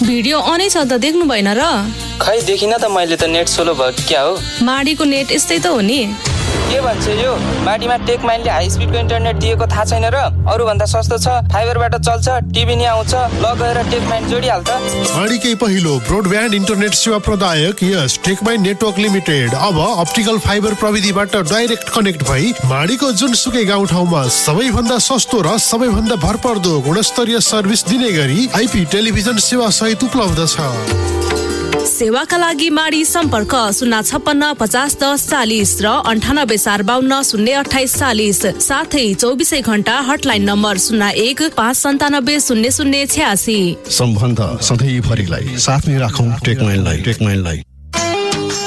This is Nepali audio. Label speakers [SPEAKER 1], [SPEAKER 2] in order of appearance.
[SPEAKER 1] भिडियो अनै छ त देख्नु भएन र?
[SPEAKER 2] खै देखिन त मैले त नेट स्लो भयो क्या हो?
[SPEAKER 1] माडीको नेट यस्तै त हो नि।
[SPEAKER 2] के भन्छ यो? माडीमा टेकमाइनले हाई स्पिडको इन्टरनेट दिएको थाहा छैन र? अरू भन्दा सस्तो छ, फाइबरबाट चल्छ, टिभी नि आउँछ, ल गएर टेकमाइन जोडिहाल त।
[SPEAKER 3] माडीकै पहिलो ब्रोडब्यान्ड इन्टरनेट सेवा प्रदायक यस टेकमाइन नेटवर्क लिमिटेड अब अप्टिकल फाइबर प्रविधिबाट डाइरेक्ट कनेक्ट भई माडीको जुनसुकै गाउँठाउँमा सबैभन्दा सस्तो र सबैभन्दा भरपर्दो गुणस्तरीय सर्भिस दिने गरी आइपी टेलिभिजन सेवा सहित उपलब्ध छ।
[SPEAKER 1] सेवाका लागि माडी सम्पर्क 056 50 10 40 र 98 452 028 40, साथै 24 घण्टा हटलाइन नम्बर 01 597 00 86।
[SPEAKER 3] सम्बन्ध सधैँभरिलाई साथमै राखौं टेकमाइनलाई।